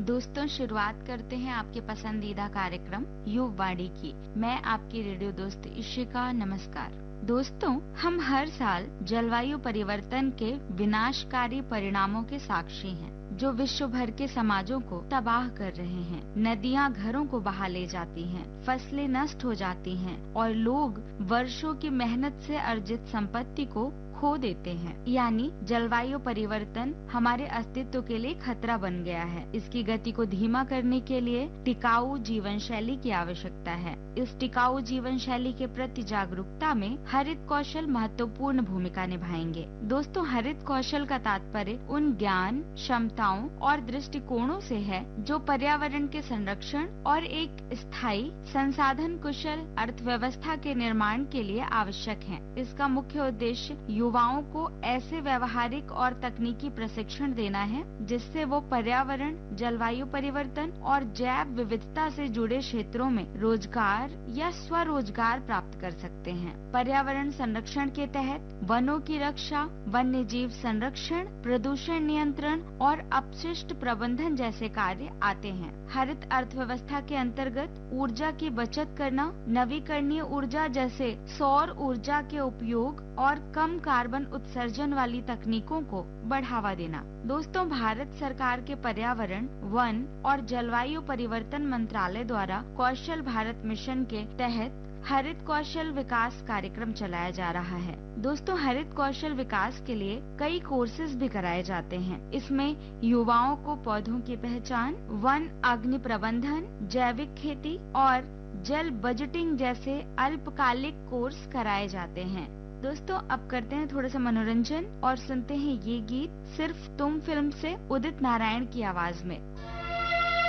दोस्तों, शुरुआत करते हैं आपके पसंदीदा कार्यक्रम युववाणी की। मैं आपकी रेडियो दोस्त इशिका। नमस्कार दोस्तों, हम हर साल जलवायु परिवर्तन के विनाशकारी परिणामों के साक्षी हैं, जो विश्व भर के समाजों को तबाह कर रहे हैं। नदियां घरों को बहा ले जाती हैं, फसलें नष्ट हो जाती हैं और लोग वर्षों की मेहनत से अर्जित संपत्ति को खो देते हैं। यानी जलवायु परिवर्तन हमारे अस्तित्व के लिए खतरा बन गया है। इसकी गति को धीमा करने के लिए टिकाऊ जीवन शैली की आवश्यकता है। इस टिकाऊ जीवन शैली के प्रति जागरूकता में हरित कौशल महत्वपूर्ण भूमिका निभाएंगे। दोस्तों, हरित कौशल का तात्पर्य उन ज्ञान, क्षमताओं और दृष्टिकोणों से है जो पर्यावरण के संरक्षण और एक स्थायी संसाधन कुशल अर्थव्यवस्था के निर्माण के लिए आवश्यक है। इसका मुख्य उद्देश्य युवाओं को ऐसे व्यवहारिक और तकनीकी प्रशिक्षण देना है जिससे वो पर्यावरण, जलवायु परिवर्तन और जैव विविधता से जुड़े क्षेत्रों में रोजगार या स्वरोजगार प्राप्त कर सकते हैं। पर्यावरण संरक्षण के तहत वनों की रक्षा, वन्य जीव संरक्षण, प्रदूषण नियंत्रण और अपशिष्ट प्रबंधन जैसे कार्य आते हैं। हरित अर्थव्यवस्था के अंतर्गत ऊर्जा की बचत करना, नवीकरणीय ऊर्जा जैसे सौर ऊर्जा के उपयोग और कम कार्बन उत्सर्जन वाली तकनीकों को बढ़ावा देना। दोस्तों, भारत सरकार के पर्यावरण, वन और जलवायु परिवर्तन मंत्रालय द्वारा कौशल भारत मिशन के तहत हरित कौशल विकास कार्यक्रम चलाया जा रहा है। दोस्तों, हरित कौशल विकास के लिए कई कोर्सेज भी कराए जाते हैं। इसमें युवाओं को पौधों की पहचान, वन अग्नि प्रबंधन, जैविक खेती और जल बजटिंग जैसे अल्पकालिक कोर्स कराए जाते हैं। दोस्तों, अब करते हैं थोड़ा सा मनोरंजन और सुनते हैं ये गीत सिर्फ तुम फिल्म से उदित नारायण की आवाज में।